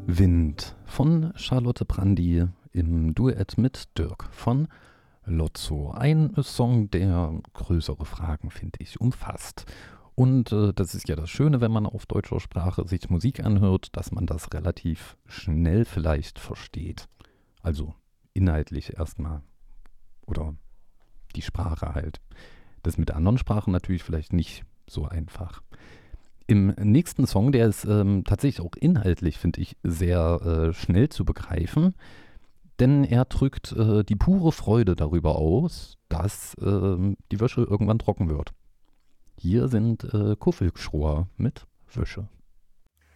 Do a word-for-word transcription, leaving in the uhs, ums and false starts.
Wind von Charlotte Brandy im Duett mit Dirk von Lotzo. Ein Song, der größere Fragen, finde ich, umfasst. Und äh, das ist ja das Schöne, wenn man auf deutscher Sprache sich Musik anhört, dass man das relativ schnell vielleicht versteht. Also inhaltlich erstmal. Oder die Sprache halt. Das ist mit anderen Sprachen natürlich vielleicht nicht so einfach. Im nächsten Song, der ist ähm, tatsächlich auch inhaltlich, finde ich, sehr äh, schnell zu begreifen, denn er drückt äh, die pure Freude darüber aus, dass äh, die Wäsche irgendwann trocken wird. Hier sind äh, Kuffelschroer mit Wäsche.